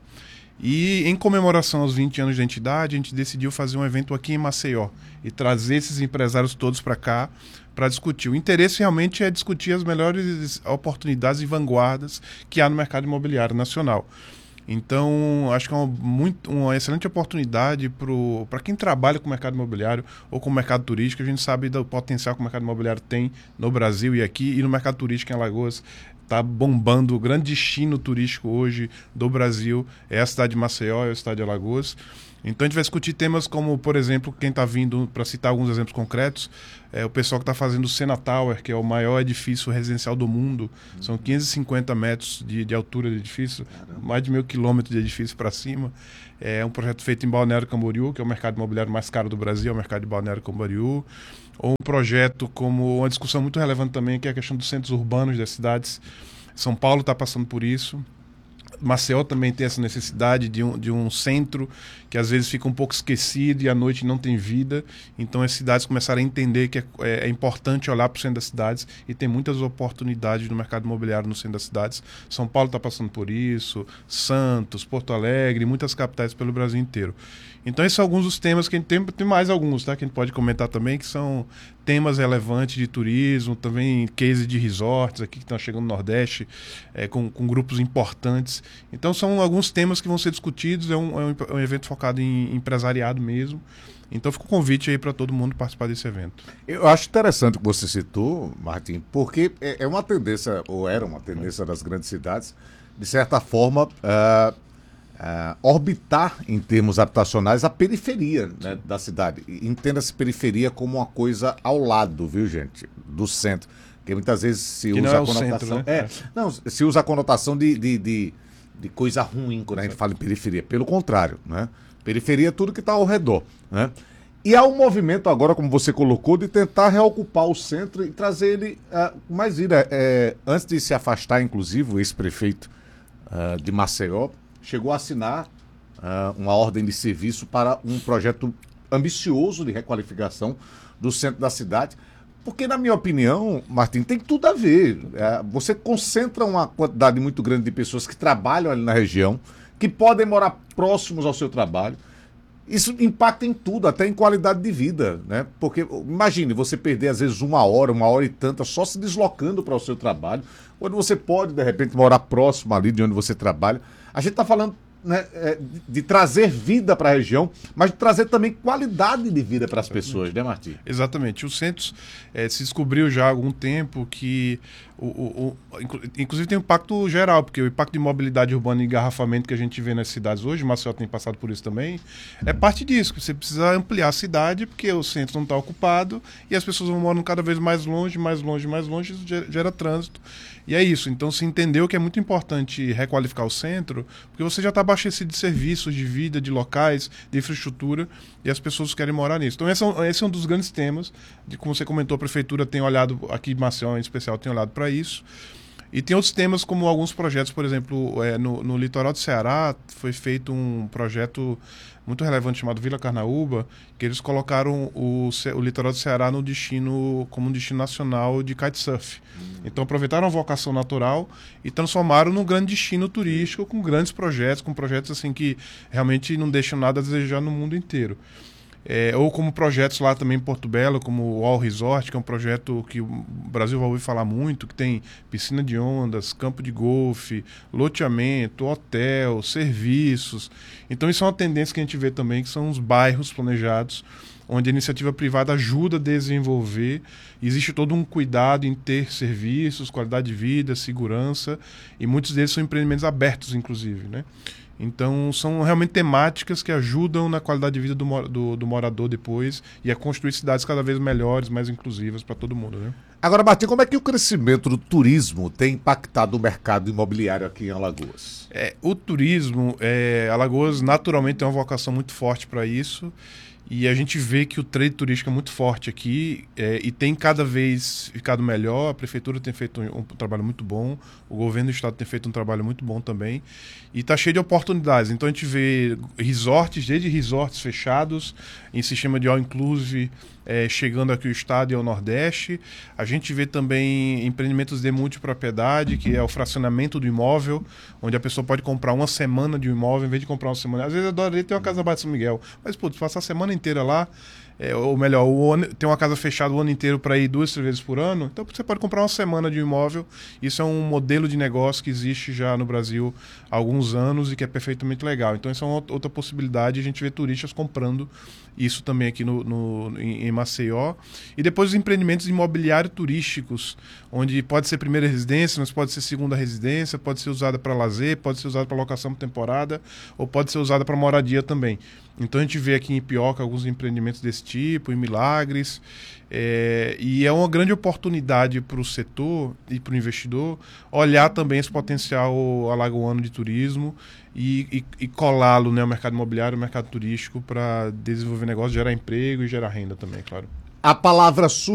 S13: E em comemoração aos vinte anos da entidade, a gente decidiu fazer um evento aqui em Maceió e trazer esses empresários todos para cá para discutir. O interesse realmente é discutir as melhores oportunidades e vanguardas que há no mercado imobiliário nacional. Então, acho que é uma, muito, uma excelente oportunidade para quem trabalha com o mercado imobiliário ou com o mercado turístico. A gente sabe do potencial que o mercado imobiliário tem no Brasil e aqui, e no mercado turístico em Alagoas está bombando. O grande destino turístico hoje do Brasil é a cidade de Maceió, é a cidade de Alagoas. Então a gente vai discutir temas como, por exemplo, quem está vindo, para citar alguns exemplos concretos, é o pessoal que está fazendo o Sena Tower, que é o maior edifício residencial do mundo. Uhum. São quinhentos e cinquenta metros de, de altura de edifício, Caramba. mais de meio quilômetro de edifício para cima. É um projeto feito em Balneário Camboriú, que é o mercado imobiliário mais caro do Brasil, é o mercado de Balneário Camboriú. Ou um projeto como uma discussão muito relevante também, que é a questão dos centros urbanos das cidades. São Paulo está passando por isso. Maceió também tem essa necessidade de um, de um centro que às vezes fica um pouco esquecido e à noite não tem vida. Então as cidades começaram a entender que é, é importante olhar para o centro das cidades, e tem muitas oportunidades no mercado imobiliário no centro das cidades. São Paulo está passando por isso, Santos, Porto Alegre, muitas capitais pelo Brasil inteiro. Então esses são alguns dos temas que a gente tem, tem mais alguns, tá, que a gente pode comentar também, que são temas relevantes de turismo, também case de resorts aqui que estão chegando no Nordeste, é, com, com grupos importantes. Então são alguns temas que vão ser discutidos, é um, é um evento focado em empresariado mesmo. Então fica o convite aí para todo mundo participar desse evento.
S4: Eu acho interessante o que você citou, Martim, porque é uma tendência, ou era uma tendência das grandes cidades, de certa forma, uh, uh, orbitar em termos habitacionais a periferia, né, da cidade. Entenda-se periferia como uma coisa ao lado, viu, gente, do centro. Porque muitas vezes se
S13: que
S4: usa
S13: não é
S4: a
S13: o
S4: conotação.
S13: centro, né?
S4: É, não, se usa a conotação de, de, de, de coisa ruim quando a gente fala em periferia. Pelo contrário, né? Periferia é tudo que está ao redor, né? E há um movimento agora, como você colocou, de tentar reocupar o centro e trazer ele uh, mais vida. É, antes de se afastar, inclusive, o ex-prefeito uh, de Maceió chegou a assinar uh, uma ordem de serviço para um projeto ambicioso de requalificação do centro da cidade. Porque, na minha opinião, Martim, tem tudo a ver. É, você concentra uma quantidade muito grande de pessoas que trabalham ali na região, que podem morar próximos ao seu trabalho. Isso impacta em tudo, até em qualidade de vida, né? Porque, imagine, você perder às vezes uma hora, uma hora e tanta, só se deslocando para o seu trabalho, quando você pode, de repente, morar próximo ali de onde você trabalha. A gente está falando, né, de, de trazer vida para a região, mas de trazer também qualidade de vida para as pessoas, né, Martim?
S13: Exatamente. O centro é, se descobriu já há algum tempo que, o, o, o, inclusive tem um impacto geral, porque o impacto de mobilidade urbana e engarrafamento que a gente vê nas cidades hoje, Maceió tem passado por isso também, é parte disso, que você precisa ampliar a cidade, porque o centro não está ocupado e as pessoas vão morando cada vez mais longe, mais longe, mais longe, isso gera, gera trânsito. E é isso. Então se entendeu que é muito importante requalificar o centro, porque você já está abastecido de serviços, de vida, de locais, de infraestrutura, e as pessoas querem morar nisso. Então esse é um, esse é um dos grandes temas, de como você comentou, a prefeitura tem olhado, aqui em Maceió em especial, tem olhado para isso. E tem outros temas, como alguns projetos, por exemplo, é, no, no litoral do Ceará foi feito um projeto muito relevante chamado Vila Carnaúba, que eles colocaram o, o litoral do Ceará no destino, como um destino nacional de kitesurf. Hum. Então aproveitaram a vocação natural e transformaram num grande destino turístico, com grandes projetos, com projetos assim que realmente não deixam nada a desejar no mundo inteiro. É, ou como projetos lá também em Porto Belo, como o All Resort, que é um projeto que o Brasil vai ouvir falar muito, que tem piscina de ondas, campo de golfe, loteamento, hotel, serviços. Então isso é uma tendência que a gente vê também, que são os bairros planejados, onde a iniciativa privada ajuda a desenvolver. Existe todo um cuidado em ter serviços, qualidade de vida, segurança, e muitos deles são empreendimentos abertos, inclusive, né? Então, são realmente temáticas que ajudam na qualidade de vida do, do, do morador depois e a construir cidades cada vez melhores, mais inclusivas para todo mundo, né?
S4: Agora, Martim, como é que o crescimento do turismo tem impactado o mercado imobiliário aqui em Alagoas?
S13: É, o turismo, é, Alagoas naturalmente tem uma vocação muito forte para isso. E a gente vê que o trade turístico é muito forte aqui é, e tem cada vez ficado melhor. A prefeitura tem feito um, um trabalho muito bom, o governo do estado tem feito um trabalho muito bom também. E está cheio de oportunidades. Então a gente vê resorts, desde resorts fechados, em sistema de all-inclusive, é, chegando aqui ao estado e ao Nordeste. A gente vê também empreendimentos de multipropriedade, que é o fracionamento do imóvel, onde a pessoa pode comprar uma semana de um imóvel em vez de comprar uma semana. Às vezes eu adoraria ter uma casa abaixo de São Miguel, mas putz, passar a semana inteira lá, é, ou melhor, o ano, ter uma casa fechada o ano inteiro para ir duas, três vezes por ano, então você pode comprar uma semana de um imóvel. Isso é um modelo de negócio que existe já no Brasil há alguns anos e que é perfeitamente legal. Então isso é uma outra possibilidade, a gente vê turistas comprando isso também aqui no, no, em, em Maceió. E depois os empreendimentos imobiliários turísticos, onde pode ser primeira residência, mas pode ser segunda residência, pode ser usada para lazer, pode ser usada para locação por temporada, ou pode ser usada para moradia também. Então a gente vê aqui em Ipioca alguns empreendimentos desse tipo, em Milagres, é, e é uma grande oportunidade para o setor e para o investidor olhar também esse potencial alagoano de turismo e, e, e colá-lo, né, ao mercado imobiliário, ao mercado turístico, para desenvolver negócio, gerar emprego e gerar renda também, claro.
S4: A palavra